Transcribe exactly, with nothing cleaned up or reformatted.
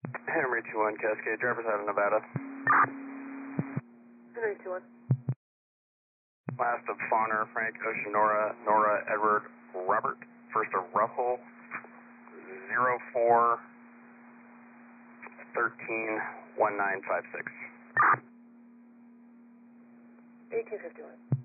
Henry two one Cascade, drivers out of Nevada. Henry two one. Last of Fawner, Frank, Ocean, Nora, Nora, Edward, Robert. First of Russell, zero four thirteen one nine five six. eighteen fifty-one.